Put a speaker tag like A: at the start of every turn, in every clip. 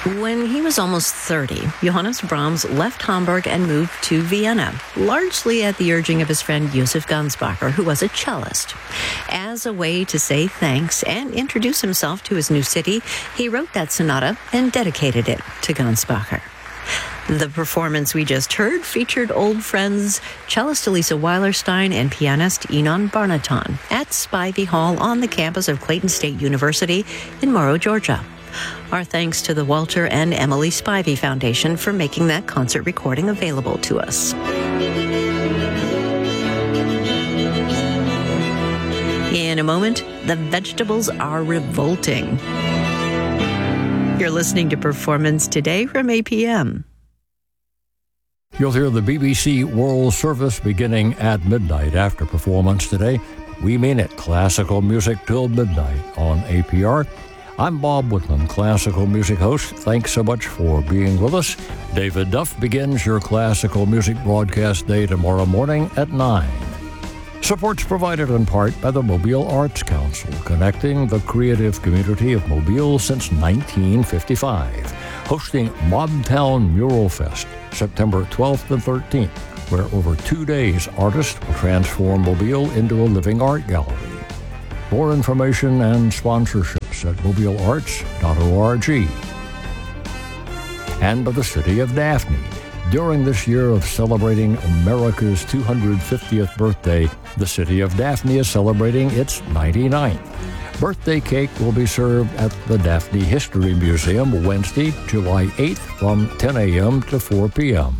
A: When he was almost 30, Johannes Brahms left Hamburg and moved to Vienna, largely at the urging of his friend Josef Gansbacher, who was a cellist. As a way to say thanks and introduce himself to his new city, he wrote that sonata and dedicated it to Gansbacher. The performance we just heard featured old friends cellist Elisa Weilerstein and pianist Enon Barnaton at Spivey Hall on the campus of Clayton State University in Morrow, Georgia. Our thanks to the Walter and Emily Spivey Foundation for making that concert recording available to us. In a moment, the vegetables are revolting. You're listening to Performance Today from APM.
B: You'll hear the BBC World Service beginning at midnight after Performance Today. We mean it, classical music till midnight on APR. I'm Bob Whitman, classical music host. Thanks so much for being with us. David Duff begins your classical music broadcast day tomorrow morning at 9. Support's provided in part by the Mobile Arts Council, connecting the creative community of Mobile since 1955. Hosting Mobtown Mural Fest, September 12th and 13th, where over 2 days artists will transform Mobile into a living art gallery. More information and sponsorships at mobilearts.org. And by the City of Daphne. During this year of celebrating America's 250th birthday, the City of Daphne is celebrating its 99th. Birthday cake will be served at the Daphne History Museum Wednesday, July 8th from 10 a.m. to 4 p.m.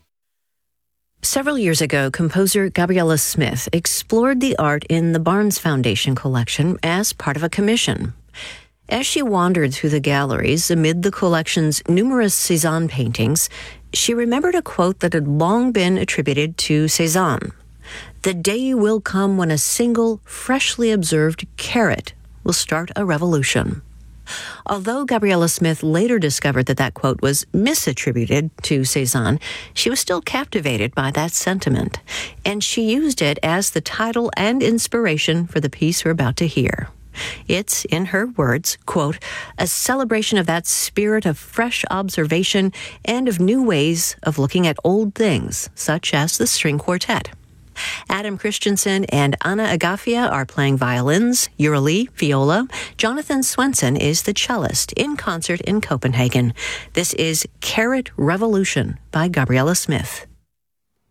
A: Several years ago, composer Gabriella Smith explored the art in the Barnes Foundation collection as part of a commission. As she wandered through the galleries amid the collection's numerous Cézanne paintings, she remembered a quote that had long been attributed to Cézanne. "The day will come when a single, freshly observed carrot will start a revolution." Although Gabriella Smith later discovered that that quote was misattributed to Cézanne, she was still captivated by that sentiment, and she used it as the title and inspiration for the piece we're about to hear. It's, in her words, quote, "a celebration of that spirit of fresh observation and of new ways of looking at old things, such as the string quartet." Adam Christensen and Anna Agafia are playing violins, Lee, viola. Jonathan Swenson is the cellist in concert in Copenhagen. This is Carrot Revolution by Gabriella Smith.